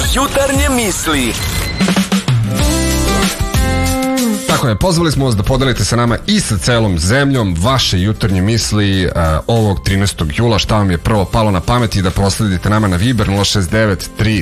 Jutarnje misli. Tako je, pozvali smo vas da podelite sa nama i sa celom zemljom vaše jutarnje misli ovog 13. jula. Šta vam je prvo palo na pamet i da prosledite nama na Viber 069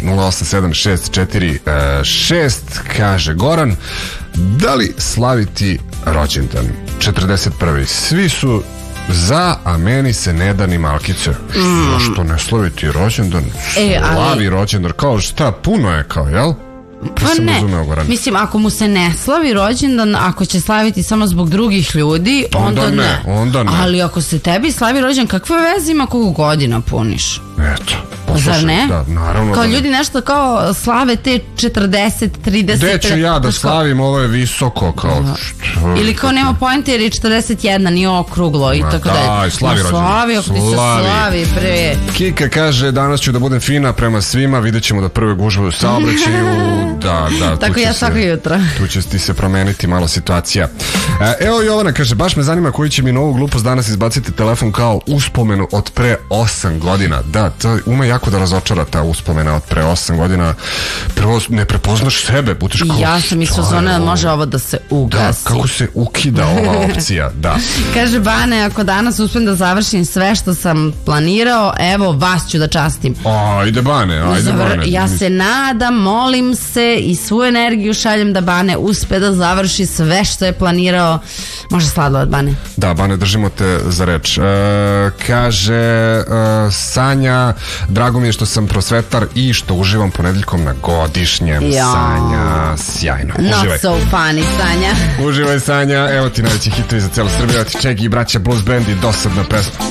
308 646. Kaže Goran, da li slaviti rođendan 41. Svi su za, a meni se ne da ni malkice. Zašto ne slaviti rođendan? Slavi rođendan, kao šta, puno je kao, jel? Pa ne, mislim, ako mu se ne slavi rođendan, ako će slaviti samo zbog drugih ljudi, onda ne. Ali ako se tebi slavi rođendan, kakve veze ima koliko godina puniš? Eto. Zar ne? Da, naravno. Kao ljudi nešto kao slave te 40, 30... Gde ću ja da slavim, ovo je visoko, kao... Ili kao nema poente jer je 41, nije okruglo i tako dalje. Da, slavi rođendan. Slavi, ako ti se slavi, bre. Kika kaže, danas ću da budem fina prema svima, vidjet ćemo da prve gužve u saobraćaju. Da, tako ja svako jutro. Tu će ti se promeniti malo situacija. Evo Jovana kaže, baš me zanima koji će mi novu glupost danas izbaciti telefon kao uspomenu od pre 8 godina. Da, to ume jako da razočara ta uspomena od pre 8 godina. Prvo ne prepoznaš sebe, budeš kao... Ja sam mislila zona da može ovo da se ugasi. Da, kako se ukida ova opcija, da. Kaže Bane, ako danas uspem da završim sve što sam planirao, evo vas ću da častim. Ajde Bane. Ja se nadam, molim se i svu energiju šaljem da Bane uspe da završi sve što je planirao. Može sladoled, Bane. Da, Bane, držimo te za reč. Kaže Sanja, drago mi je što sam prosvetar i što uživam ponedeljkom na godišnjem. Sanja, sjajno. Uživaj. Not so funny, Sanja. Uživaj, Sanja. Evo ti najveći hitovi za celu Srbiju. Evo ti Čegi i braća Blues Band i dosadna pesma.